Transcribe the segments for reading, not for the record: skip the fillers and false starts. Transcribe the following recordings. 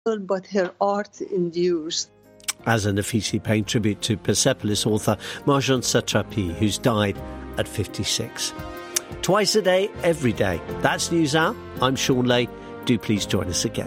but her art endures. As an Nafisi paying tribute to Persepolis author Marjane Satrapi, who's died at 56. Twice a day, every day. That's NewsHour. I'm Sean Lay. Do please join us again.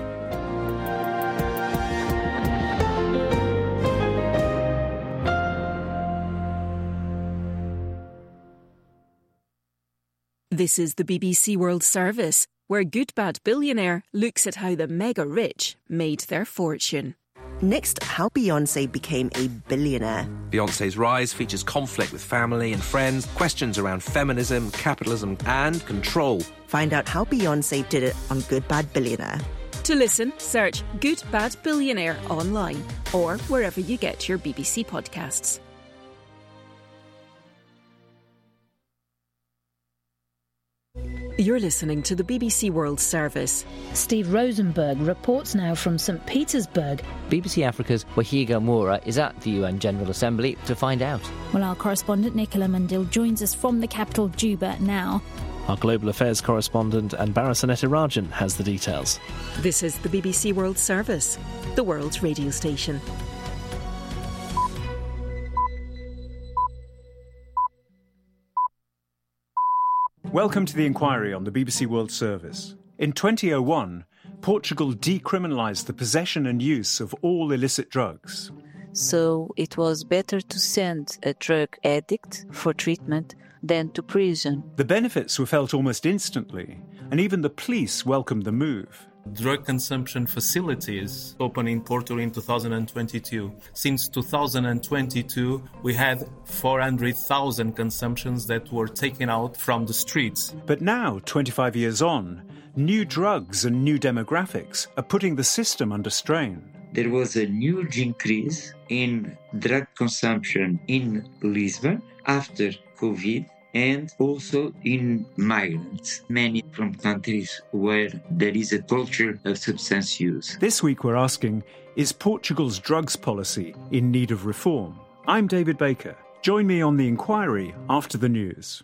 This is the BBC World Service, where Good Bad Billionaire looks at how the mega rich made their fortune. Next, how Beyoncé became a billionaire. Beyoncé's rise features conflict with family and friends, questions around feminism, capitalism and control. Find out how Beyoncé did it on Good Bad Billionaire. To listen, search Good Bad Billionaire online or wherever you get your BBC podcasts. You're listening to the BBC World Service. Steve Rosenberg reports now from St Petersburg. BBC Africa's Wahiga Moura is at the UN General Assembly to find out. Well, our correspondent Nicola Mundil joins us from the capital, Juba, now. Our global affairs correspondent Anbara Sanetirajan has the details. This is the BBC World Service, the world's radio station. Welcome to the inquiry on the BBC World Service. In 2001, Portugal decriminalised the possession and use of all illicit drugs. So it was better to send a drug addict for treatment than to prison. The benefits were felt almost instantly, and even the police welcomed the move. Drug consumption facilities opened in Portugal in 2022. Since 2022, we had 400,000 consumptions that were taken out from the streets. But now, 25 years on, new drugs and new demographics are putting the system under strain. There was a huge increase in drug consumption in Lisbon after COVID, and also in migrants, many from countries where there is a culture of substance use. This week we're asking, is Portugal's drugs policy in need of reform? I'm David Baker. Join me on The Inquiry after the news.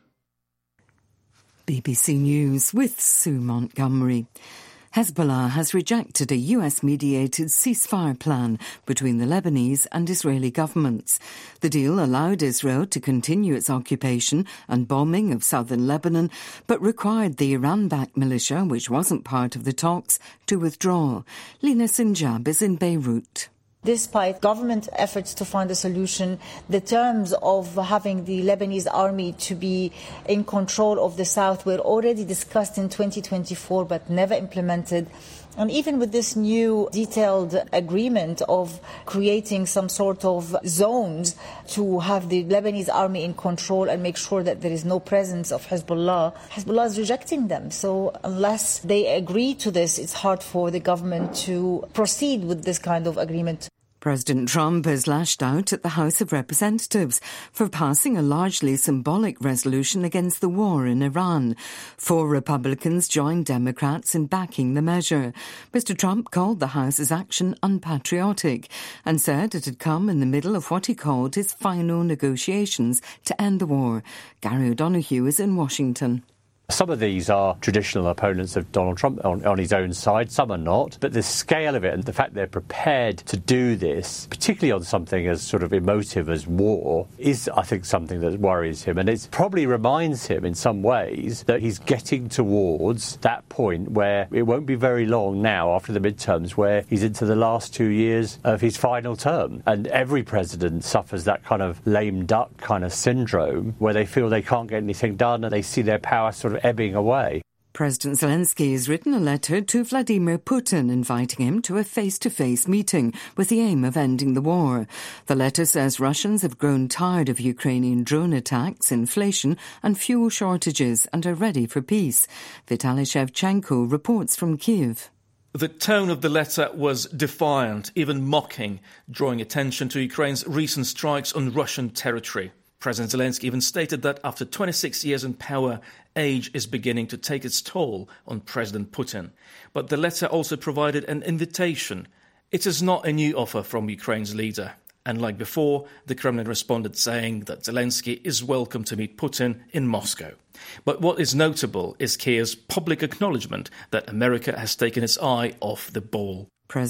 BBC News with Sue Montgomery. Hezbollah has rejected a US-mediated ceasefire plan between the Lebanese and Israeli governments. The deal allowed Israel to continue its occupation and bombing of southern Lebanon, but required the Iran-backed militia, which wasn't part of the talks, to withdraw. Lina Sinjab is in Beirut. Despite government efforts to find a solution, the terms of having the Lebanese army to be in control of the south were already discussed in 2024 but never implemented. And even with this new detailed agreement of creating some sort of zones to have the Lebanese army in control and make sure that there is no presence of Hezbollah, Hezbollah is rejecting them. So unless they agree to this, it's hard for the government to proceed with this kind of agreement. President Trump has lashed out at the House of Representatives for passing a largely symbolic resolution against the war in Iran. 4 Republicans joined Democrats in backing the measure. Mr. Trump called the House's action unpatriotic and said it had come in the middle of what he called his final negotiations to end the war. Gary O'Donoghue is in Washington. Some of these are traditional opponents of Donald Trump on his own side, some are not. But the scale of it and the fact they're prepared to do this, particularly on something as sort of emotive as war, is, I think, something that worries him. And it probably reminds him in some ways that he's getting towards that point where it won't be very long now after the midterms where he's into the last 2 years of his final term. And every president suffers that kind of lame duck kind of syndrome where they feel they can't get anything done and they see their power sort of ebbing away. President Zelensky has written a letter to Vladimir Putin inviting him to a face-to-face meeting with the aim of ending the war. The letter says Russians have grown tired of Ukrainian drone attacks, inflation and fuel shortages and are ready for peace. Vitaly Shevchenko reports from Kyiv. The tone of the letter was defiant, even mocking, drawing attention to Ukraine's recent strikes on Russian territory. President Zelensky even stated that after 26 years in power, age is beginning to take its toll on President Putin. But the letter also provided an invitation. It is not a new offer from Ukraine's leader. And like before, the Kremlin responded saying that Zelensky is welcome to meet Putin in Moscow. But what is notable is Kyiv's public acknowledgement that America has taken its eye off the ball.